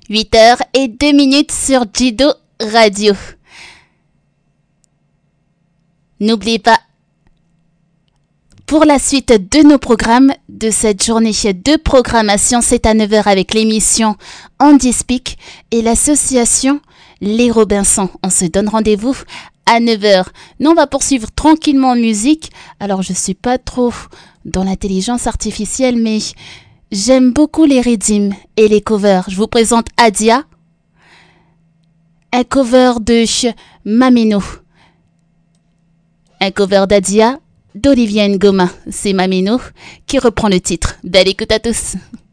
8h02 sur Jido Radio. N'oubliez pas, pour la suite de nos programmes de cette journée de programmation, c'est à 9h avec l'émission Andy Speak et l'association Les Robinsons. On se donne rendez-vous à 9h. Nous, on va poursuivre tranquillement en musique. Alors, je suis pas trop dans l'intelligence artificielle, mais j'aime beaucoup les redeems et les covers. Je vous présente Adia, un cover de Mameno. Un cover d'Adia d'Olivia Ngoma. C'est Mameno qui reprend le titre. Belle écoute à tous.